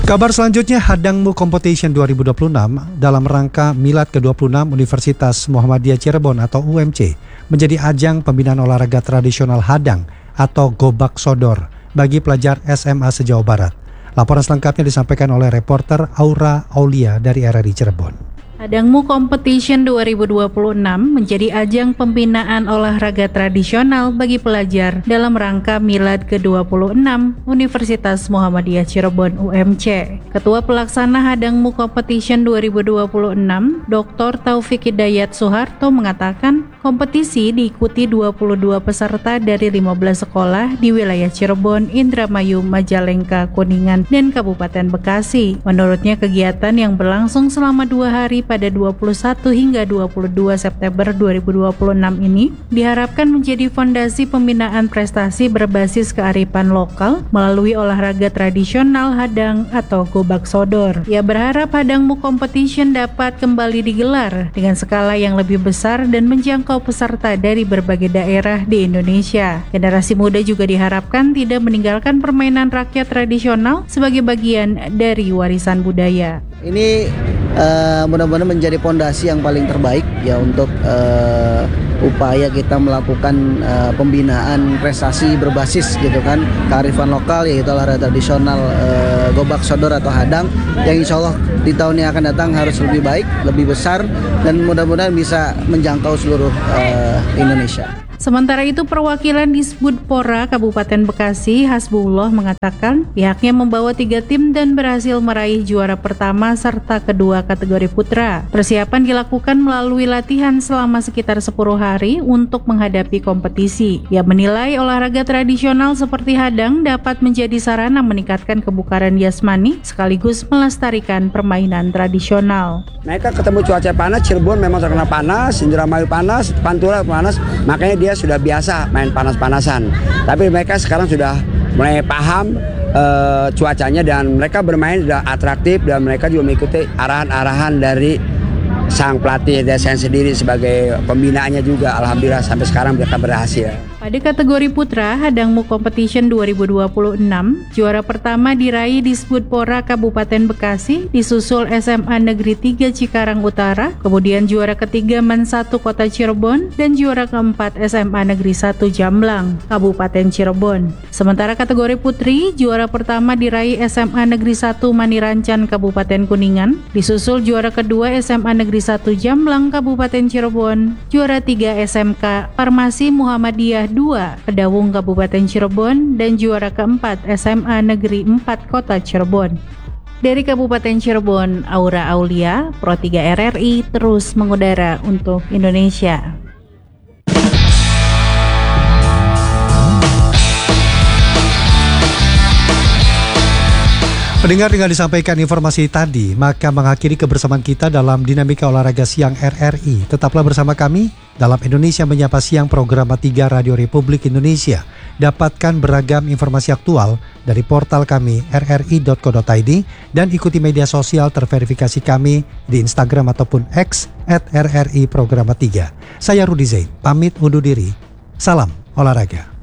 Kabar selanjutnya, Hadangmu Competition 2026 dalam rangka Milad ke-26 Universitas Muhammadiyah Cirebon atau UMC menjadi ajang pembinaan olahraga tradisional hadang atau gobak sodor bagi pelajar SMA se-Jawa Barat. Laporan selengkapnya disampaikan oleh reporter Aura Aulia dari RRI Cirebon. Hadangmu Competition 2026 menjadi ajang pembinaan olahraga tradisional bagi pelajar dalam rangka Milad ke-26 Universitas Muhammadiyah Cirebon UMC. Ketua Pelaksana Hadangmu Competition 2026, Dr. Taufik Hidayat Soeharto mengatakan kompetisi diikuti 22 peserta dari 15 sekolah di wilayah Cirebon, Indramayu, Majalengka, Kuningan, dan Kabupaten Bekasi. Menurutnya kegiatan yang berlangsung selama 2 hari pada 21 hingga 22 September 2026 ini diharapkan menjadi fondasi pembinaan prestasi berbasis kearifan lokal melalui olahraga tradisional hadang atau gobak sodor. Ia berharap Hadangmu Competition dapat kembali digelar dengan skala yang lebih besar dan menjangkau peserta dari berbagai daerah di Indonesia. Generasi muda juga diharapkan tidak meninggalkan permainan rakyat tradisional sebagai bagian dari warisan budaya. Ini mudah-mudahan menjadi fondasi yang paling terbaik ya untuk upaya kita melakukan pembinaan prestasi berbasis gitu kan kearifan lokal, yaitu olahraga tradisional gobak sodor atau hadang, yang insya Allah di tahun yang akan datang harus lebih baik, lebih besar, dan mudah-mudahan bisa menjangkau seluruh Indonesia. Sementara itu, perwakilan Disbudpora Kabupaten Bekasi, Hasbullah, mengatakan pihaknya membawa 3 tim dan berhasil meraih juara pertama serta kedua kategori putra. Persiapan dilakukan melalui latihan selama sekitar 10 hari untuk menghadapi kompetisi. Ia menilai olahraga tradisional seperti hadang dapat menjadi sarana meningkatkan kebugaran jasmani sekaligus melestarikan permainan tradisional. Mereka ketemu cuaca panas, Cirebon memang terkenal panas, Indramayu panas, Pantura panas, makanya dia sudah biasa main panas-panasan. Tapi mereka sekarang sudah mulai paham cuacanya dan mereka bermain sudah atraktif dan mereka juga mengikuti arahan-arahan dari sang pelatih dan saya sendiri sebagai pembinaannya juga. Alhamdulillah sampai sekarang mereka berhasil. Pada kategori putra, Hadangmu Competition 2026, juara pertama diraih Disbudpora Kabupaten Bekasi, disusul SMA Negeri 3 Cikarang Utara, kemudian juara ketiga Men 1 Kota Cirebon, dan juara keempat SMA Negeri 1 Jamblang, Kabupaten Cirebon. Sementara kategori putri, juara pertama diraih SMA Negeri 1 Manirancan Kabupaten Kuningan, disusul juara kedua SMA Negeri 1 Jamblang Kabupaten Cirebon, juara 3 SMK Farmasi Muhammadiyah 2 Kedawung Kabupaten Cirebon, dan juara keempat SMA Negeri 4 Kota Cirebon. Dari Kabupaten Cirebon, Aura Aulia, Pro 3 RRI terus mengudara untuk Indonesia. Pendengar, dengan disampaikan informasi tadi, maka mengakhiri kebersamaan kita dalam Dinamika Olahraga Siang RRI. Tetaplah bersama kami dalam Indonesia Menyapa Siang, program 3 Radio Republik Indonesia. Dapatkan beragam informasi aktual dari portal kami rri.co.id dan ikuti media sosial terverifikasi kami di Instagram ataupun X @RRI Programa 3. Saya Rudi Zain, pamit undur diri. Salam olahraga.